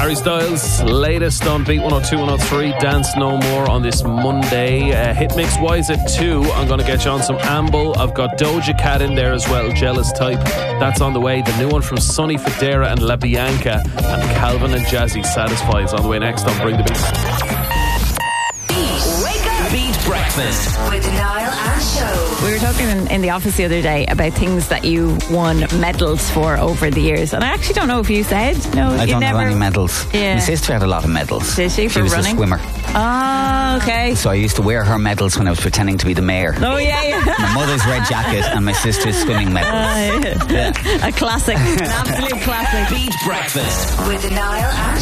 Harry Styles, latest on Beat 102, 103, Dance No More on this Monday. Hit mix wise at 2, I'm going to get you on some Amble. I've got Doja Cat in there as well, Jealous Type. That's on the way. The new one from Sonny Fodera and La Bianca, and Calvin and Jazzy, Satisfy, is on the way next on Bring the Beat. Wake up! Beat Breakfast with Niall and Show. We were talking in the office the other day about things that you won medals for over the years, and I actually don't know if you said no. I don't have any medals. Yeah. My sister had a lot of medals. Did she? For was running? a swimmer. Oh, okay. So I used to wear her medals when I was pretending to be the mayor. Oh yeah. My mother's red jacket and my sister's swimming medals. Yeah. A classic, an absolute classic. Beat Breakfast with Niall and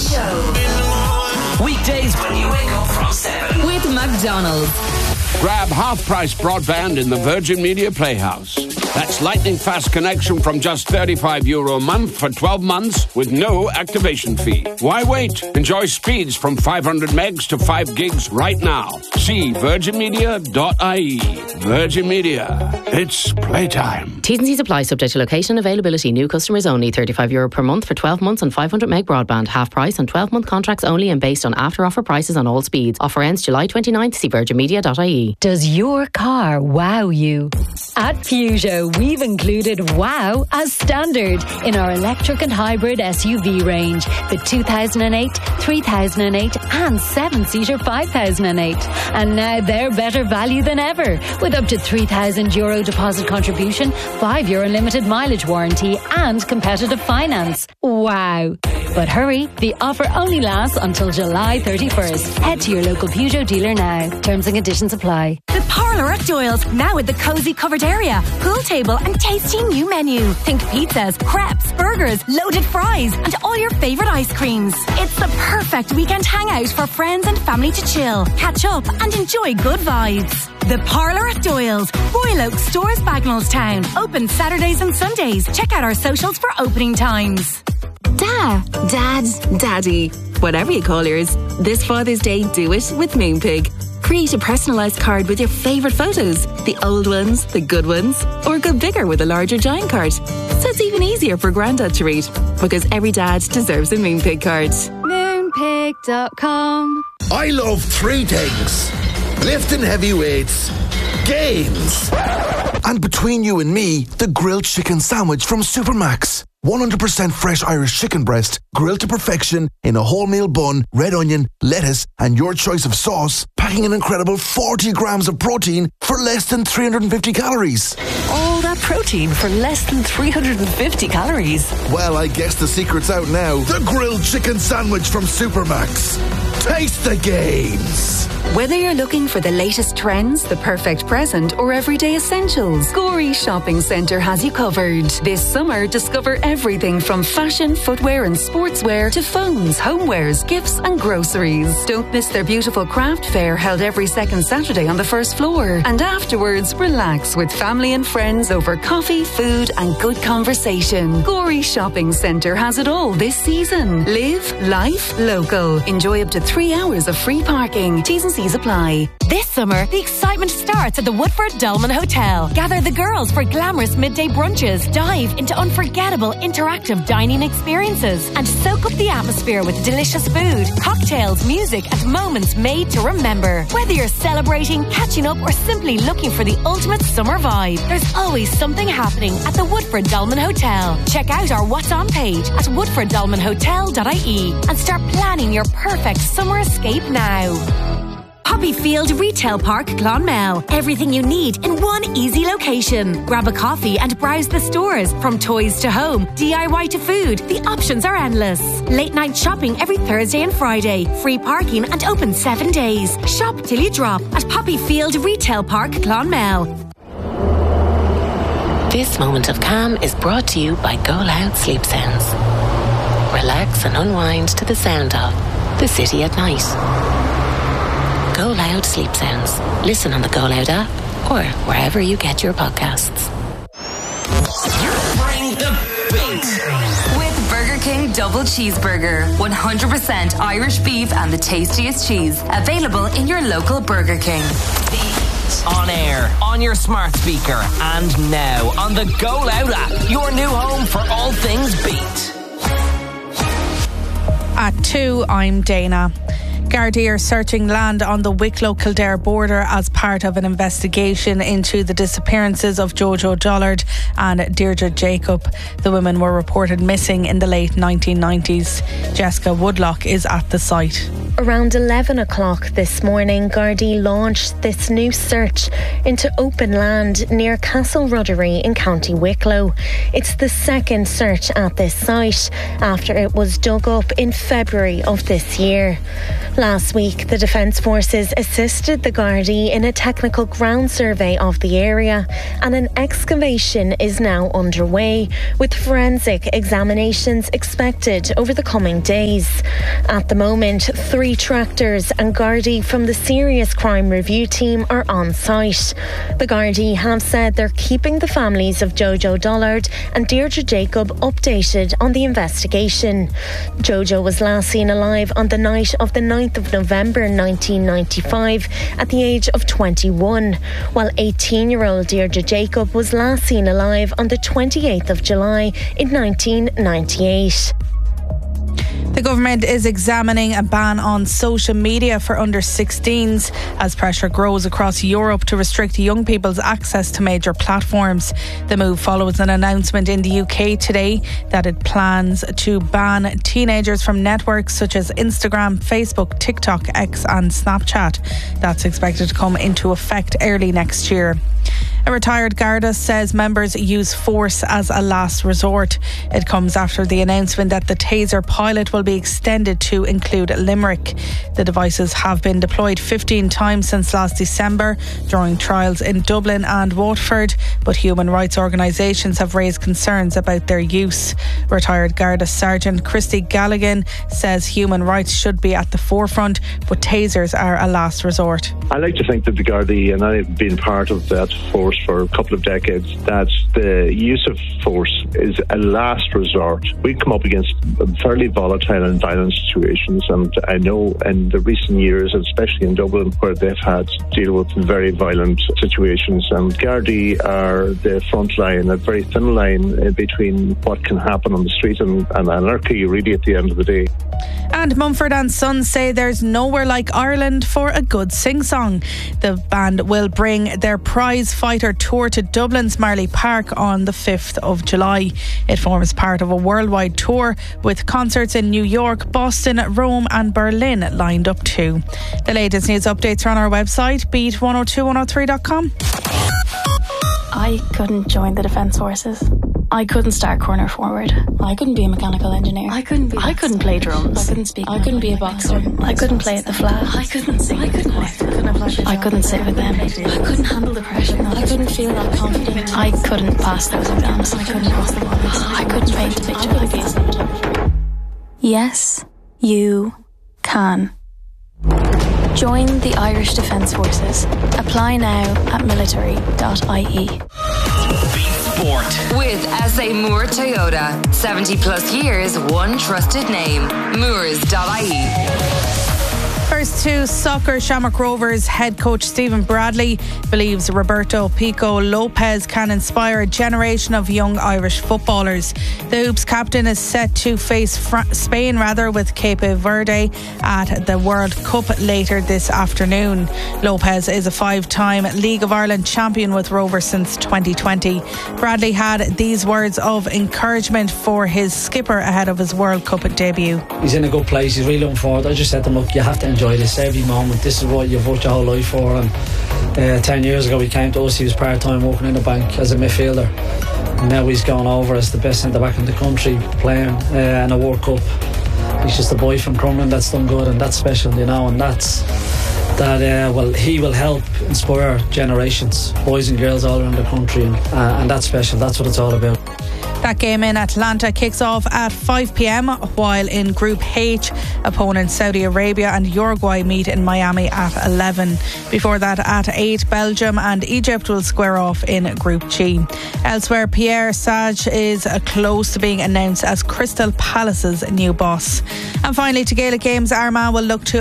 Show. Weekdays when you wake up from 7 with McDonald's. Grab half-price broadband in the Virgin Media Playhouse. That's lightning fast connection from just €35 a month for 12 months with no activation fee. Why wait? Enjoy speeds from 500 megs to 5 gigs right now. See virginmedia.ie. Virgin Media. It's playtime. T's and C's apply, subject to location, availability. New customers only. €35 per month for 12 months and 500 meg broadband. Half price on 12-month contracts only and based on after-offer prices on all speeds. Offer ends July 29th. See virginmedia.ie. Does your car wow you? At Peugeot, we've included wow as standard in our electric and hybrid SUV range. The 2008, 3008 and 7-seater 5008. And now they're better value than ever with up to €3,000 deposit contribution, €5 limited mileage warranty and competitive finance. Wow. But hurry, the offer only lasts until July 31st. Head to your local Peugeot dealer now. Terms and conditions apply. The Parlour at Doyle's, now with the cosy covered area, pool table and tasty new menu. Think pizzas, crepes, burgers, loaded fries and all your favourite ice creams. It's the perfect weekend hangout for friends and family to chill, catch up and enjoy good vibes. The Parlour at Doyle's, Royal Oak Stores, Bagnallstown. Open Saturdays and Sundays. Check out our socials for opening times. Dad, Daddy, whatever you call yours. This Father's Day, do it with Moonpig. Create a personalised card with your favourite photos. The old ones, the good ones, or go bigger with a larger giant card. So it's even easier for Grandad to read, because every dad deserves a Moonpig card. Moonpig.com. I love 3 things: lifting heavy weights, games, and between you and me, the grilled chicken sandwich from Supermax. 100% fresh Irish chicken breast, grilled to perfection in a wholemeal bun, red onion, lettuce, and your choice of sauce, packing an incredible 40 grams of protein for less than 350 calories. All that protein for less than 350 calories. Well, I guess the secret's out now. The grilled chicken sandwich from Supermax. Taste the gains. Whether you're looking for the latest trends, the perfect present, or everyday essentials, Gorey Shopping Centre has you covered. This summer, discover everything from fashion, footwear and sportswear to phones, homewares, gifts and groceries. Don't miss their beautiful craft fair held every second Saturday on the first floor. And afterwards, relax with family and friends over coffee, food and good conversation. Gorey Shopping Centre has it all this season. Live life local. Enjoy up to 3 hours of free parking. T's and C's apply. This summer, the excitement starts at the Woodford Dolman Hotel. Gather the girls for glamorous midday brunches, dive into unforgettable interactive dining experiences, and soak up the atmosphere with delicious food, cocktails, music, and moments made to remember. Whether you're celebrating, catching up, or simply looking for the ultimate summer vibe, there's always something happening at the Woodford Dolman Hotel. Check out our What's On page at woodforddolmanhotel.ie and start planning your perfect summer escape now. Poppyfield Retail Park, Clonmel. Everything you need in one easy location. Grab a coffee and browse the stores. From toys to home, DIY to food, the options are endless. Late night shopping every Thursday and Friday. Free parking and open 7 days. Shop till you drop at Poppyfield Retail Park, Clonmel. This moment of calm is brought to you by Go Loud Sleep Sounds. Relax and unwind to the sound of the city at night. Go Loud Sleep Sounds. Listen on the Go Loud app or wherever you get your podcasts. Bring the beat. With Burger King Double Cheeseburger. 100% Irish beef and the tastiest cheese. Available in your local Burger King. On air, on your smart speaker, and now on the Go Loud app. Your new home for all things beat. At 2, I'm Dana. Gardaí are searching land on the Wicklow-Kildare border as part of an investigation into the disappearances of Jojo Dollard and Deirdre Jacob. The women were reported missing in the late 1990s. Jessica Woodlock is at the site. Around 11 o'clock this morning, Gardaí launched this new search into open land near Castle Ruddery in County Wicklow. It's the second search at this site after it was dug up in February of this year. Last week, the Defence Forces assisted the Gardaí in a technical ground survey of the area, and an excavation is now underway, with forensic examinations expected over the coming days. At the moment, 3 tractors and Gardaí from the Serious Crime Review team are on site. The Gardaí have said they're keeping the families of Jojo Dollard and Deirdre Jacob updated on the investigation. Jojo was last seen alive on the night of the 9th of November 1995 at the age of 21, while 18-year-old Deirdre Jacob was last seen alive on the 28th of July in 1998. The government is examining a ban on social media for under-16s as pressure grows across Europe to restrict young people's access to major platforms. The move follows an announcement in the UK today that it plans to ban teenagers from networks such as Instagram, Facebook, TikTok, X and Snapchat. That's expected to come into effect early next year. A retired Garda says members use force as a last resort. It comes after the announcement that the Taser pilot will be extended to include Limerick. The devices have been deployed 15 times since last December during trials in Dublin and Waterford, but human rights organisations have raised concerns about their use. Retired Garda Sergeant Christy Galligan says human rights should be at the forefront, but Tasers are a last resort. I like to think that the Gardaí, and I've been part of that force for a couple of decades, that the use of force is a last resort. We come up against fairly volatile and violent situations, and I know in the recent years, especially in Dublin, where they've had to deal with very violent situations, and Gardaí are the front line, a very thin line between what can happen on the street and anarchy really at the end of the day. And Mumford and Sons say there's nowhere like Ireland for a good sing-song. The band will bring their prize fighter tour to Dublin's Marley Park on the 5th of July. It forms part of a worldwide tour with concerts in New York, Boston, Rome and Berlin lined up too. The latest news updates are on our website, beat102103.com. I couldn't join the Defence Forces. I couldn't start corner forward. I couldn't be a mechanical engineer. I couldn't play drums. I couldn't speak. I couldn't be a boxer. I couldn't play at the Flash. I couldn't sing. I couldn't sit with them. I couldn't handle the pressure. I couldn't feel that confident. I couldn't pass those exams. I couldn't cross the line. I couldn't paint a picture. Yes, you can. Join the Irish Defence Forces. Apply now at military.ie. Sport. With SA Moore Toyota. 70 plus years, one trusted name. Moores.ie. First to soccer, Shamrock Rovers head coach Stephen Bradley believes Roberto Pico Lopez can inspire a generation of young Irish footballers. The Hoops captain is set to face Spain with Cape Verde at the World Cup later this afternoon. Lopez is a 5-time League of Ireland champion with Rovers since 2020. Bradley had these words of encouragement for his skipper ahead of his World Cup debut. He's in a good place, he's really looking forward. I just said to him, look, you have to enjoy this every moment. This is what you've worked your whole life for. And 10 years ago he came to us, he was part-time working in the bank as a midfielder, and now he's gone over as the best centre back in the country playing in a World Cup. He's just a boy from Crumlin that's done good, and that's special, you know, and he will help inspire generations, boys and girls all around the country, and that's special. That's what it's all about. That game in Atlanta kicks off at 5 p.m, while in Group H, opponents Saudi Arabia and Uruguay meet in Miami at 11. Before that, at 8, Belgium and Egypt will square off in Group G. Elsewhere, Pierre Sage is close to being announced as Crystal Palace's new boss. And finally, to Gaelic Games, Armagh will look to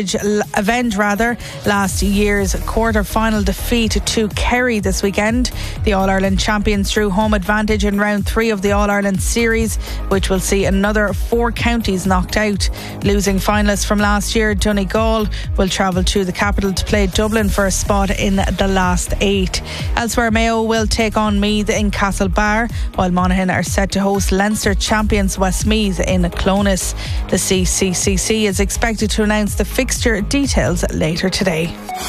avenge last year's quarter-final defeat to Kerry this weekend. The All-Ireland champions drew home advantage in round 3 of the All-Ireland series, which will see another 4 counties knocked out. Losing finalists from last year, Donegal, will travel to the capital to play Dublin for a spot in the last 8. Elsewhere, Mayo will take on Meath in Castlebar, while Monaghan are set to host Leinster champions Westmeath in Clones. The CCCC is expected to announce the fixture details later today.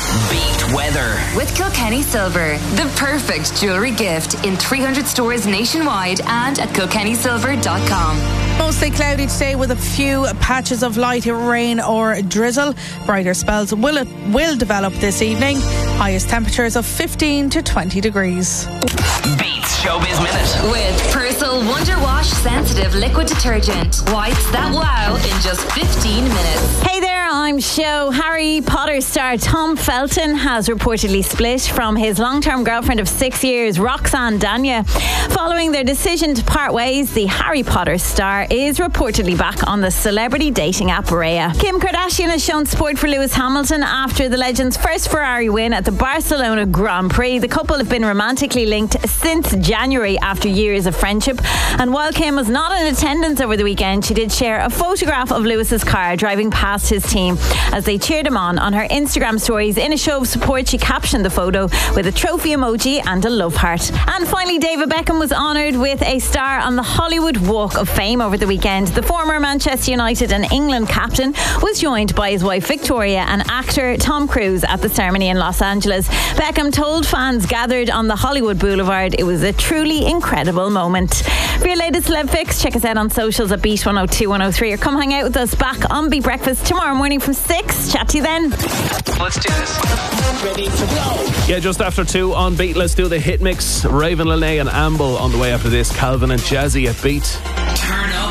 Beat weather with Kilkenny Silver, the perfect jewellery gift in 300 stores nationwide and at kilkennysilver.com. Mostly cloudy today with a few patches of light rain or drizzle. Brighter spells will develop this evening. Highest temperatures of 15 to 20 degrees. Beats Showbiz Minute with Persil Wonder Wash Sensitive Liquid Detergent. Whites that wow in just 15 minutes. Hey there, I'm Sho. Harry Potter star Tom Felton has reportedly split from his long-term girlfriend of 6 years, Roxanne Danya. Following their decision to part ways, the Harry Potter star is reportedly back on the celebrity dating app Raya. Kim Kardashian has shown support for Lewis Hamilton after the legend's first Ferrari win at the Barcelona Grand Prix. The couple have been romantically linked since January after years of friendship. And while Kim was not in attendance over the weekend, she did share a photograph of Lewis's car driving past his team as they cheered him on her Instagram stories. In a show of support, she captioned the photo with a trophy emoji and a love heart. And finally, David Beckham was honoured with a star on the Hollywood Walk of Fame over the weekend. The former Manchester United and England captain was joined by his wife Victoria and actor Tom Cruise at the ceremony in Los Angeles. Beckham told fans gathered on the Hollywood Boulevard it was a truly incredible moment. For your latest celeb fix, check us out on socials at Beat 102 103 or come hang out with us back on Beat Breakfast tomorrow morning from 6. Chat to you then. Let's do this. Ready to go. Yeah, just after 2 on Beat, let's do the hit mix. Raven, Lene and Amble on the way after this. Calvin and Jazzy at Beat. Turn up